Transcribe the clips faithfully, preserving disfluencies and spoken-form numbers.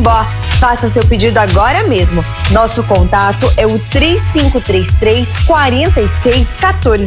Timbó. Faça seu pedido agora mesmo. Nosso contato é o três cinco três três, quatro seis um quatro.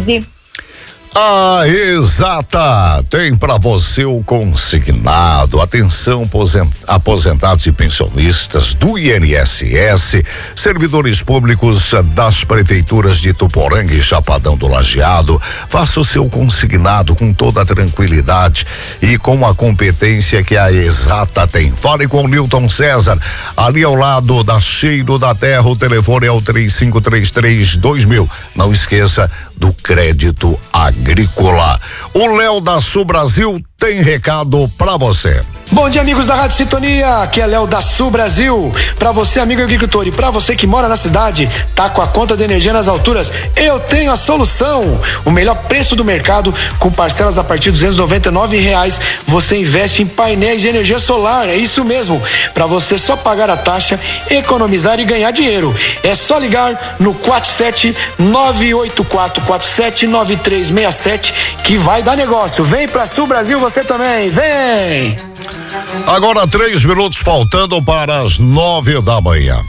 A Exata tem para você o consignado. Atenção, aposentados e pensionistas do I N S S, servidores públicos das prefeituras de Tuporanga e Chapadão do Lajeado. Faça o seu consignado com toda a tranquilidade e com a competência que a Exata tem. Fale com o Newton César, ali ao lado da Cheiro da Terra. O telefone é o três cinco três três, dois mil. Não esqueça do crédito agrícola. O Léo da Sul Brasil tem recado pra você. Bom dia, amigos da Rádio Sintonia, aqui é Léo da Sul Brasil. Pra você, amigo agricultor, e pra você que mora na cidade, tá com a conta de energia nas alturas, eu tenho a solução. O melhor preço do mercado, com parcelas a partir de duzentos e noventa e nove reais, você investe em painéis de energia solar, é isso mesmo. Pra você só pagar a taxa, economizar e ganhar dinheiro. É só ligar no quatro sete nove oito quatro quatro sete nove três seis sete que vai dar negócio. Vem pra Sul Brasil você também, vem! Agora três minutos faltando para as nove da manhã.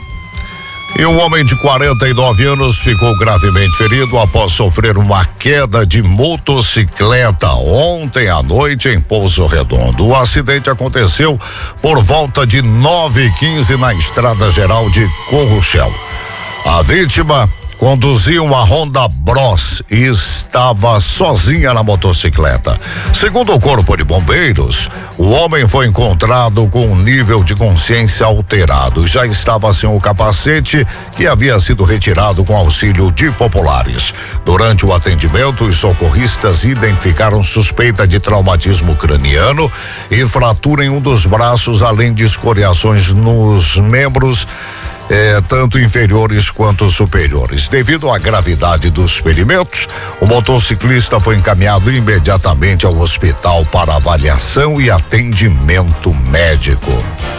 E um homem de quarenta e nove anos ficou gravemente ferido após sofrer uma queda de motocicleta ontem à noite em Pouso Redondo. O acidente aconteceu por volta de nove e quinze na Estrada Geral de Corruchel. A vítima conduzia uma Honda Bros e estava sozinha na motocicleta. Segundo o Corpo de Bombeiros, o homem foi encontrado com um nível de consciência alterado. Já estava sem o capacete, que havia sido retirado com auxílio de populares. Durante o atendimento, os socorristas identificaram suspeita de traumatismo craniano e fratura em um dos braços, além de escoriações nos membros, É, tanto inferiores quanto superiores. Devido à gravidade dos ferimentos, o motociclista foi encaminhado imediatamente ao hospital para avaliação e atendimento médico.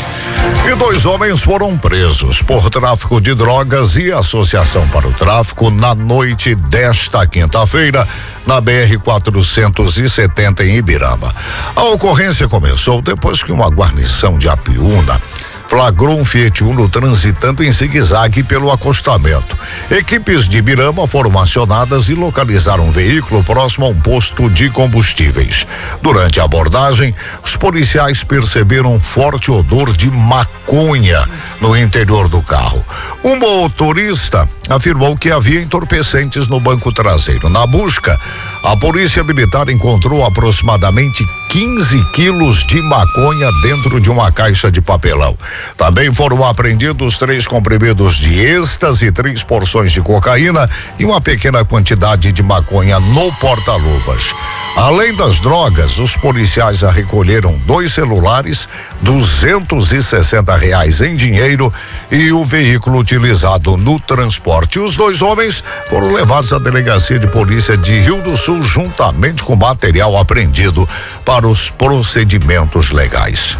E dois homens foram presos por tráfico de drogas e associação para o tráfico na noite desta quinta-feira, na B R quatrocentos e setenta em Ibirama. A ocorrência começou depois que uma guarnição de Apiúna flagrou um Fiat Uno transitando em zigue-zague pelo acostamento. Equipes de Ibirama foram acionadas e localizaram um veículo próximo a um posto de combustíveis. Durante a abordagem, os policiais perceberam um forte odor de maconha no interior do carro. O motorista afirmou que havia entorpecentes no banco traseiro. Na busca, a polícia militar encontrou aproximadamente quinze quilos de maconha dentro de uma caixa de papelão. Também foram apreendidos três comprimidos de êxtase, três porções de cocaína e uma pequena quantidade de maconha no porta-luvas. Além das drogas, os policiais recolheram dois celulares, duzentos e sessenta reais em dinheiro e o veículo utilizado no transporte. Os dois homens foram levados à delegacia de polícia de Rio do Sul juntamente com material apreendido para os procedimentos legais.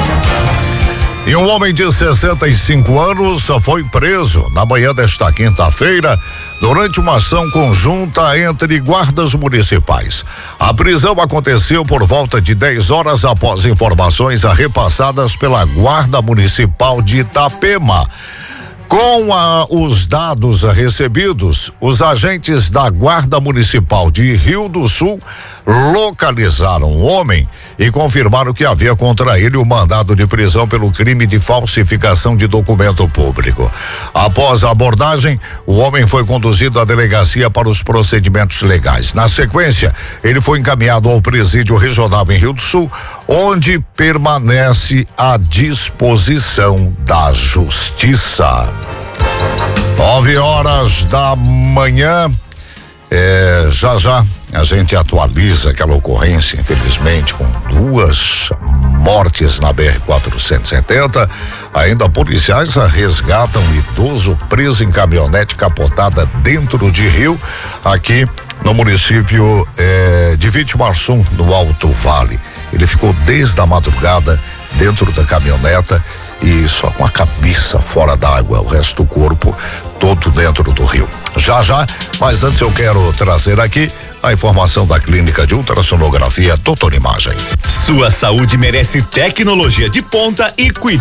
E um homem de sessenta e cinco anos foi preso na manhã desta quinta-feira durante uma ação conjunta entre guardas municipais. A prisão aconteceu por volta de dez horas após informações repassadas pela Guarda Municipal de Itapema. Com a, os dados recebidos, os agentes da Guarda Municipal de Rio do Sul localizaram o homem e confirmaram que havia contra ele o mandado de prisão pelo crime de falsificação de documento público. Após a abordagem, o homem foi conduzido à delegacia para os procedimentos legais. Na sequência, ele foi encaminhado ao presídio regional em Rio do Sul, onde permanece à disposição da justiça. Nove horas da manhã, é, já já a gente atualiza aquela ocorrência, infelizmente, com duas mortes na B R quatrocentos e setenta. Ainda policiais resgatam um idoso preso em caminhonete capotada dentro de Rio, aqui no município é, de Vitimarsum, no Alto Vale. Ele ficou desde a madrugada dentro da caminhoneta e só com a cabeça fora d'água, o resto do corpo todo dentro do rio. Já já, mas antes eu quero trazer aqui a informação da Clínica de Ultrassonografia Doutor Imagem. Sua saúde merece tecnologia de ponta e cuidado.